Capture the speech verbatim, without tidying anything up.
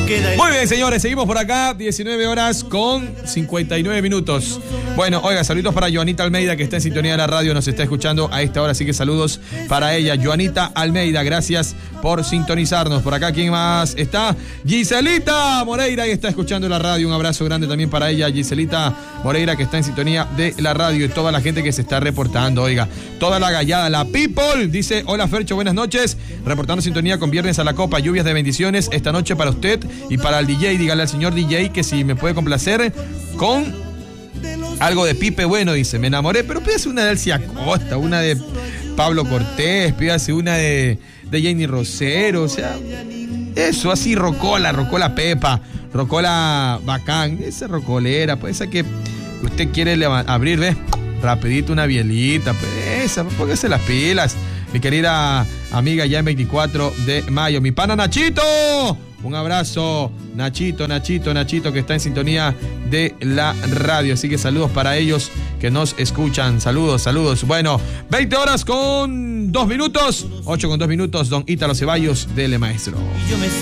Muy bien, señores, seguimos por acá, diecinueve horas con cincuenta y nueve minutos. Bueno, oiga, saludos para Joanita Almeida, que está en sintonía de la radio, nos está escuchando a esta hora, así que saludos para ella. Joanita Almeida, gracias por sintonizarnos. Por acá, ¿quién más está? Giselita Moreira, y está escuchando la radio. Un abrazo grande también para ella, Giselita Moreira, que está en sintonía de la radio, y toda la gente que se está reportando. Oiga, toda la gallada, la people, dice: hola Fercho, buenas noches, reportando sintonía con Viernes a la Copa, lluvias de bendiciones esta noche para usted y para el D J. Dígale al señor D J que si me puede complacer con algo de Pipe Bueno, dice. Me enamoré, pero pídase una de Elcia Costa, una de Pablo Cortés, pídase una de, de Jenny Rosero, o sea, eso, así, rocola, rocola Pepa, rocola bacán, esa rocolera, pues esa que usted quiere abrir, ¿ves? Rapidito una bielita, pues esa, póngase las pilas, mi querida amiga ya en veinticuatro de mayo, mi pana Nachito. Un abrazo, Nachito, Nachito, Nachito, que está en sintonía de la radio. Así que saludos para ellos que nos escuchan. Saludos, saludos. Bueno, veinte horas con dos minutos. ocho con dos minutos, don Ítalo Ceballos, dele maestro.